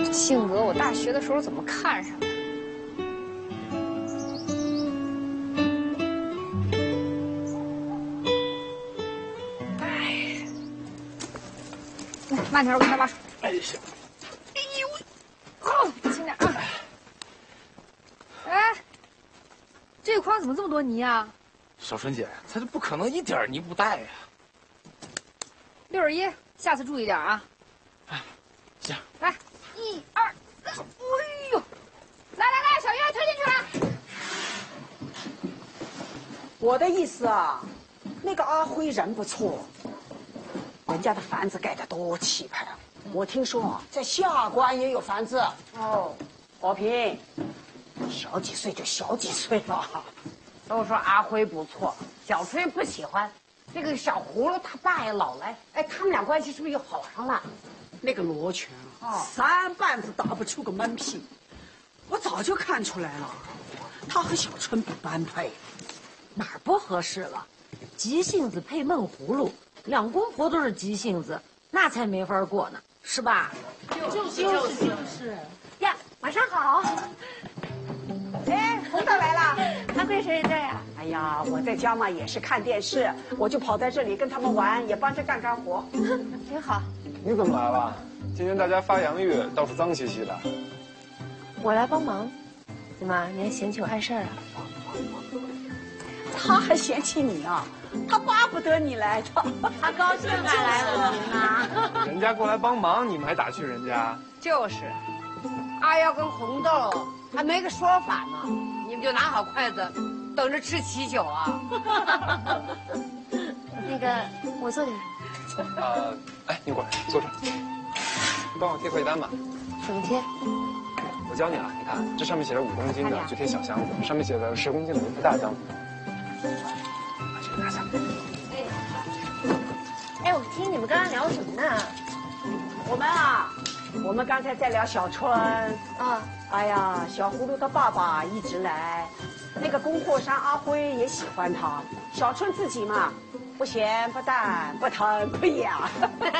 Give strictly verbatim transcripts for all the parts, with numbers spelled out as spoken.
性格我大学的时候怎么看上的？哎，来慢点，我给你拿把手。 哎行。 哎呦，好，轻点啊。哎，这个筐怎么这么多泥啊？ 小春姐，她这不可能一点泥不带呀。 六十一，下次注意点啊。 哎，行。 来，一二三，哎呦，来来来，小月推进去了。 我的意思啊，那个阿辉人不错，人家的房子盖得多气派啊！我听说啊，在下关也有房子。哦，宝平，小几岁就小几岁了。 都说阿辉不错，小春不喜欢。那个小葫芦他爸也老来，哎，他们俩关系是不是又好上了？ 那个罗全啊，哦、三棒子打不出个闷屁。我早就看出来了，他和小春不般配。 哪儿不合适了？急性子配闷葫芦，两公婆都是急性子，那才没法过呢，是吧？ 就是就是就是呀，晚上好。 哎，红豆来了， 他在谁这呀？ 哎呀，我在家嘛也是看电视，我就跑在这里跟他们玩，也帮着干干活， 挺好。 你怎么来了？今天大家发洋芋，到处脏兮兮的。 我来帮忙。怎么，你还嫌弃我碍事儿啊？ 他还嫌弃你啊？他巴不得你来的。 他高兴才来了呢。 人家过来帮忙，你们还打趣人家？ 就是，阿耀跟红豆还没个说法呢，你们就拿好筷子，等着吃喜酒啊。 那个，我做点。 呃，哎，你过来，坐这儿。你帮我贴快递单吧。 怎么贴？ 我教你啊，你看，这上面写着五公斤的就贴小箱子，上面写着十公斤的就贴大箱子。把这个拿下。 哎，我听你们刚刚聊什么呢？ 我们啊，我们刚才在聊小春。 啊， 哎呀，小葫芦他爸爸一直来，那个供货商阿辉也喜欢他，小春自己嘛，不咸不淡不疼不痒。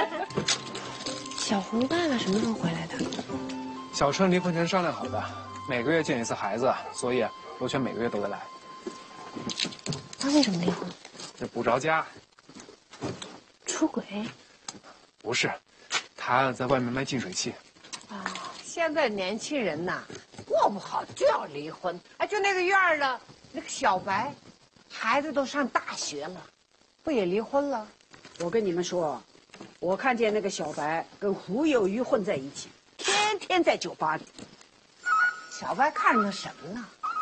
小葫芦爸爸什么时候回来的？ 小春离婚前商量好的，每个月见一次孩子，所以罗全每个月都得来。 他为什么离婚？ 这不着家。 出轨？ 不是，他在外面卖净水器。 啊，现在年轻人呐，过不好就要离婚。哎，就那个院儿的那个小白，孩子都上大学了，不也离婚了？ 我跟你们说，我看见那个小白跟胡有余混在一起，天天在酒吧里。 小白看上他什么了？